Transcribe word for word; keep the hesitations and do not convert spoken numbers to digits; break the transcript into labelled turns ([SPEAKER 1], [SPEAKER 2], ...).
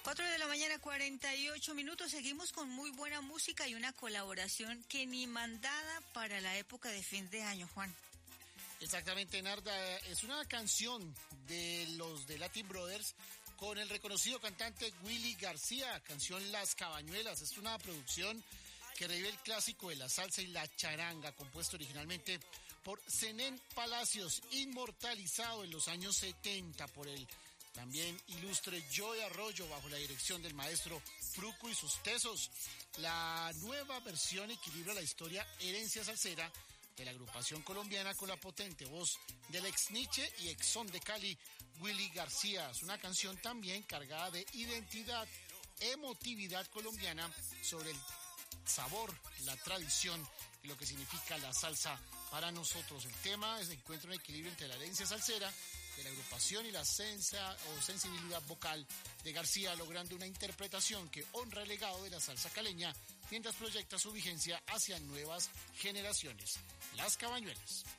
[SPEAKER 1] cuatro de la mañana, cuarenta y ocho minutos. Seguimos con muy buena música y una colaboración que ni mandada para la época de fin de año, Juan.
[SPEAKER 2] Exactamente, Narda. Es una canción de los de Latin Brothers con el reconocido cantante Willy García, canción Las Cabañuelas. Es una producción que revive el clásico de la salsa y la charanga, compuesto originalmente por Zenén Palacios, inmortalizado en los años setenta por el también ilustre Joey Arroyo, bajo la dirección del maestro Fruco y sus tesos. La nueva versión equilibra la historia herencia salsera de la agrupación colombiana con la potente voz del ex Nietzsche y ex Son de Cali, Willy García. Es una canción también cargada de identidad, emotividad colombiana sobre el sabor, la tradición y lo que significa la salsa para nosotros. El tema es encuentra un equilibrio entre la herencia salsera de la agrupación y la sensa o sensibilidad vocal de García, logrando una interpretación que honra el legado de la salsa caleña mientras proyecta su vigencia hacia nuevas generaciones. Las Cabañuelas.